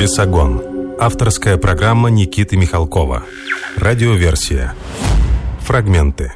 Бесогон. Авторская программа Никиты Михалкова. Радиоверсия. Фрагменты.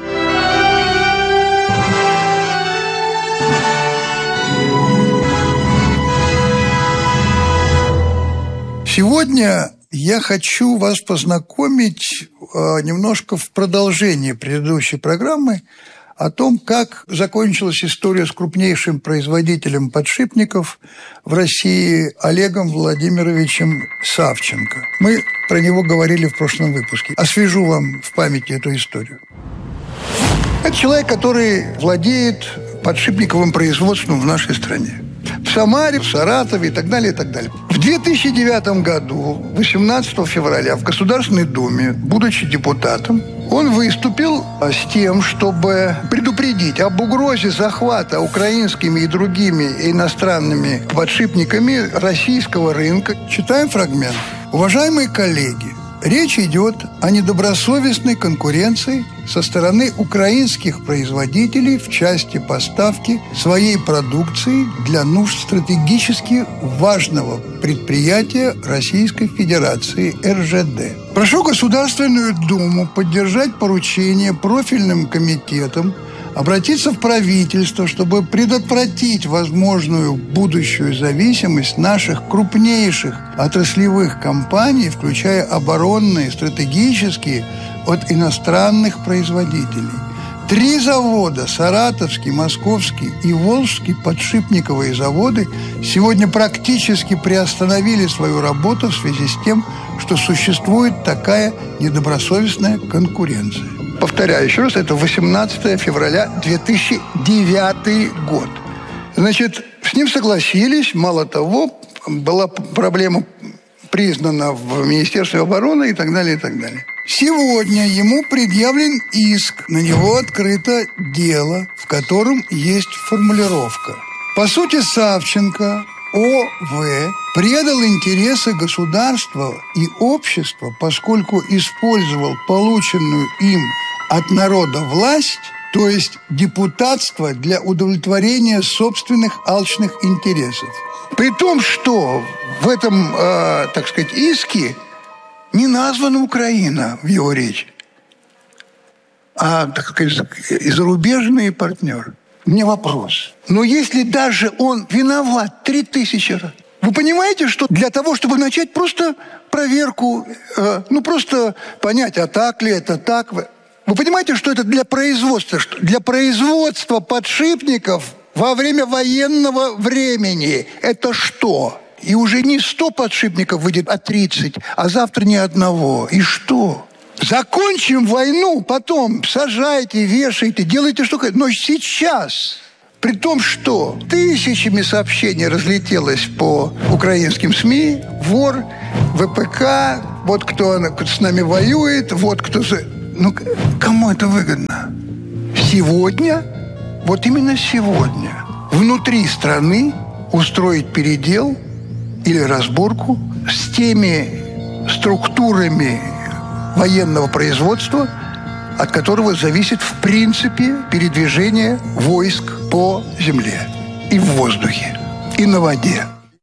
Сегодня я хочу вас познакомить немножко в продолжении предыдущей программы о том, как закончилась история с крупнейшим производителем подшипников в России Олегом Владимировичем Савченко. Мы про него говорили в прошлом выпуске. Освежу вам в памяти эту историю. Это человек, который владеет подшипниковым производством в нашей стране. В Самаре, в Саратове и так далее, и так далее. В 2009 году, 18 февраля, в Государственной Думе, будучи депутатом, он выступил с тем, чтобы предупредить об угрозе захвата украинскими и другими иностранными подшипниками российского рынка. Читаем фрагмент. Уважаемые коллеги, речь идет о недобросовестной конкуренции со стороны украинских производителей в части поставки своей продукции для нужд стратегически важного предприятия Российской Федерации РЖД. Прошу Государственную Думу поддержать поручение профильным комитетам обратиться в правительство, чтобы предотвратить возможную будущую зависимость наших крупнейших отраслевых компаний, включая оборонные, стратегические, от иностранных производителей. 3 завода – Саратовский, Московский и Волжский подшипниковые заводы – сегодня практически приостановили свою работу в связи с тем, что существует такая недобросовестная конкуренция. Повторяю еще раз, это 18 февраля 2009 год. Значит, с ним согласились. Мало того, была проблема признана в Министерстве обороны и так далее, и так далее. Сегодня ему предъявлен иск. На него открыто дело, в котором есть формулировка. По сути, Савченко ОВ предал интересы государства и общества, поскольку использовал полученную им от народа власть, то есть депутатство, для удовлетворения собственных алчных интересов. При том, что в этом, так сказать, иске не названа Украина в его речи, а, так сказать, и зарубежные партнеры. Мне вопрос. Но если даже он виноват 3000 раз, вы понимаете, что для того, чтобы начать просто проверку, просто понять, а так ли это так, вы понимаете, что это для производства? Для производства подшипников во время военного времени. Это что? И уже не 100 подшипников выйдет, а 30, а завтра ни одного. И что? Закончим войну, потом сажайте, вешайте, делайте что хотите. Но сейчас, при том, что тысячами сообщений разлетелось по украинским СМИ, вор, ВПК, вот кто с нами воюет, вот кто... Ну, кому это выгодно? Сегодня, вот именно сегодня, внутри страны устроить передел или разборку с теми структурами военного производства, от которого зависит, в принципе, передвижение войск по земле и в воздухе, и на воде.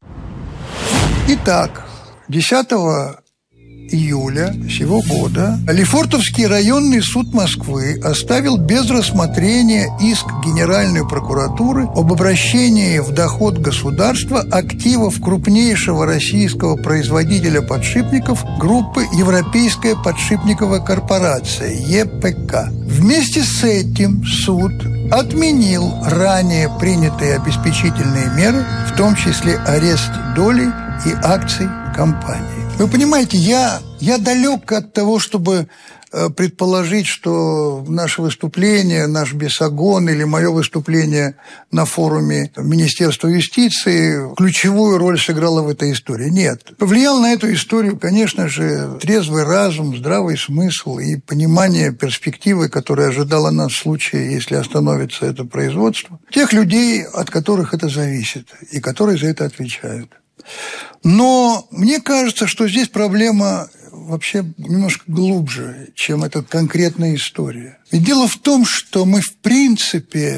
Итак, 10 июля сего года Лефортовский районный суд Москвы оставил без рассмотрения иск Генеральной прокуратуры об обращении в доход государства активов крупнейшего российского производителя подшипников группы «Европейская подшипниковая корпорация» ЕПК. Вместе с этим суд отменил ранее принятые обеспечительные меры, в том числе арест долей и акций компании. Вы понимаете, я далек от того, чтобы предположить, что наше выступление, наш Бесогон или мое выступление на форуме Министерства юстиции ключевую роль сыграло в этой истории. Нет. Повлиял на эту историю, конечно же, трезвый разум, здравый смысл и понимание перспективы, которая ожидала нас в случае, если остановится это производство. Тех людей, от которых это зависит и которые за это отвечают. Но мне кажется, что здесь проблема вообще немножко глубже, чем эта конкретная история. Ведь дело в том, что мы, в принципе,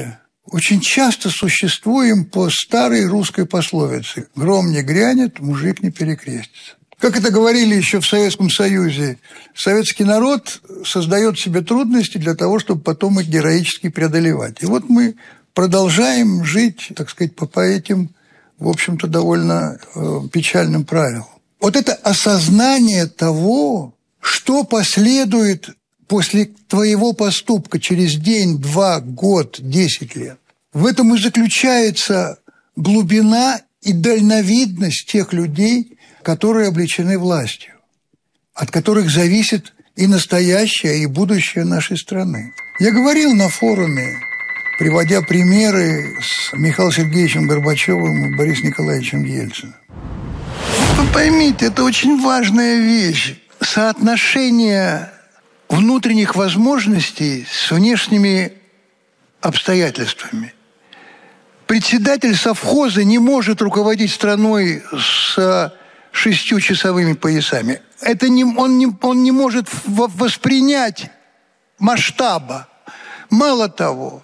очень часто существуем по старой русской пословице: «Гром не грянет, мужик не перекрестится». Как это говорили еще в Советском Союзе, советский народ создает себе трудности для того, чтобы потом их героически преодолевать. И вот мы продолжаем жить, так сказать, по этим, в общем-то, довольно печальным правилам. Вот это осознание того, что последует после твоего поступка через день, 2, год, 10 лет. В этом и заключается глубина и дальновидность тех людей, которые облечены властью, от которых зависит и настоящее, и будущее нашей страны. Я говорил на форуме, приводя примеры с Михаилом Сергеевичем Горбачевым и Борисом Николаевичем Ельциным. Вы поймите, это очень важная вещь. Соотношение внутренних возможностей с внешними обстоятельствами. Председатель совхоза не может руководить страной с 6-часовыми поясами. Он не может воспринять масштаба. Мало того,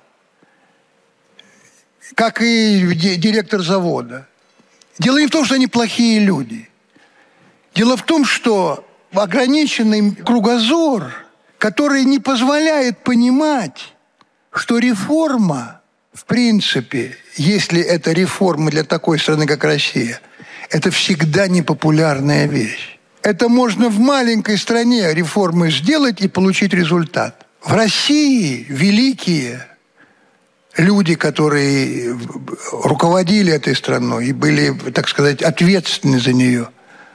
как и директор завода. Дело не в том, что они плохие люди. Дело в том, что ограниченный кругозор, который не позволяет понимать, что реформа, в принципе, если это реформа для такой страны, как Россия, это всегда непопулярная вещь. Это можно в маленькой стране реформы сделать и получить результат. В России великие люди, которые руководили этой страной и были, так сказать, ответственны за нее,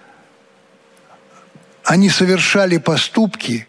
они совершали поступки,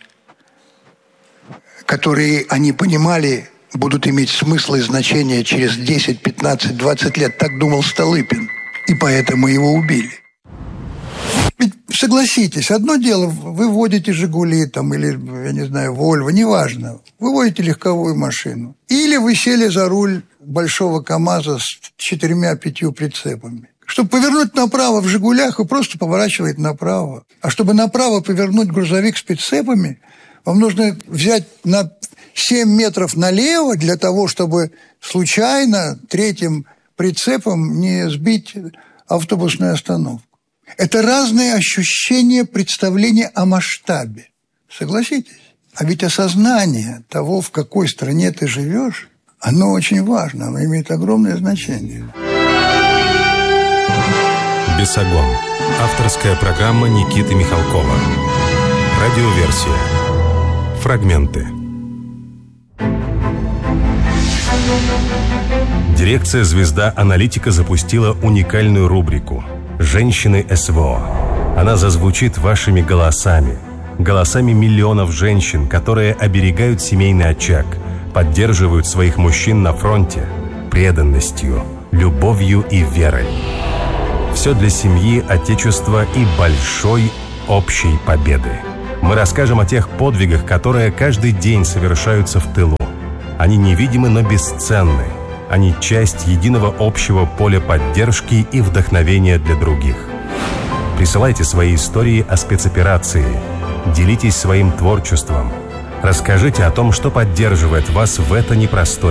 которые они понимали будут иметь смысл и значение через 10, 15, 20 лет. Так думал Столыпин. И поэтому его убили. Ведь согласитесь, одно дело, вы водите «Жигули» там, или, я не знаю, «Вольво», неважно. Вы водите легковую машину. Или вы сели за руль большого КАМАЗа с 4-5 прицепами. Чтобы повернуть направо в «Жигулях», вы просто поворачиваете направо. А чтобы направо повернуть грузовик с прицепами, вам нужно взять на 7 метров налево для того, чтобы случайно 3-м прицепом не сбить автобусную остановку. Это разные ощущения, представления о масштабе. Согласитесь? А ведь осознание того, в какой стране ты живешь, оно очень важно, оно имеет огромное значение. «Бесогон». Авторская программа Никиты Михалкова. Радиоверсия. Фрагменты. Дирекция «Звезда Аналитика» запустила уникальную рубрику «Женщины СВО». Она зазвучит вашими голосами, голосами миллионов женщин, которые оберегают семейный очаг, поддерживают своих мужчин на фронте преданностью, любовью и верой. Все для семьи, отечества и большой общей победы. Мы расскажем о тех подвигах, которые каждый день совершаются в тылу. Они невидимы, но бесценны. Они часть единого общего поля поддержки и вдохновения для других. Присылайте свои истории о спецоперации. Делитесь своим творчеством. Расскажите о том, что поддерживает вас в это непростое